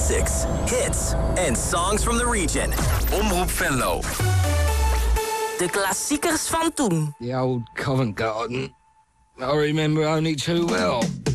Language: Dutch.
Classics, hits and songs from the region. Omroep Venlo. De klassiekers van toen. The old Covent Garden. I remember only too well.